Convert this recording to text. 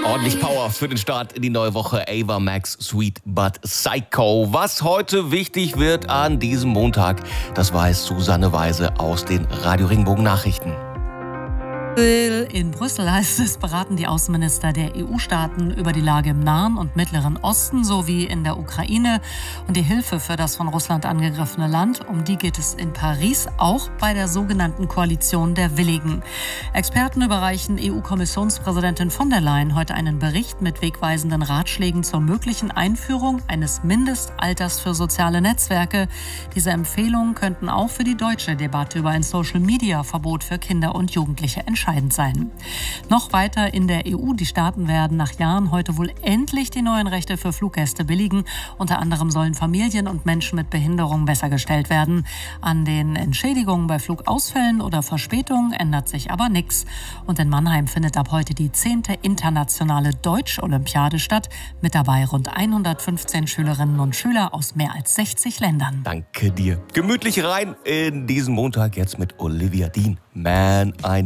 Ordentlich Power für den Start in die neue Woche. Ava Max, Sweet But Psycho. Was heute wichtig wird an diesem Montag, das weiß Susanne Weise aus den Radio Regenbogen Nachrichten. In Brüssel heißt es, beraten die Außenminister der EU-Staaten über die Lage im Nahen und Mittleren Osten sowie in der Ukraine und die Hilfe für das von Russland angegriffene Land. Um die geht es in Paris, auch bei der sogenannten Koalition der Willigen. Experten überreichen EU-Kommissionspräsidentin von der Leyen heute einen Bericht mit wegweisenden Ratschlägen zur möglichen Einführung eines Mindestalters für soziale Netzwerke. Diese Empfehlungen könnten auch für die deutsche Debatte über ein Social-Media-Verbot für Kinder und Jugendliche entscheidend sein. Noch weiter in der EU. Die Staaten werden nach Jahren heute wohl endlich die neuen Rechte für Fluggäste billigen. Unter anderem sollen Familien und Menschen mit Behinderung besser gestellt werden. An den Entschädigungen bei Flugausfällen oder Verspätungen ändert sich aber nichts. Und in Mannheim findet ab heute die 10. internationale Deutsch-Olympiade statt. Mit dabei rund 115 Schülerinnen und Schüler aus mehr als 60 Ländern. Danke dir. Gemütlich rein in diesen Montag jetzt mit Olivia Dean. Man, I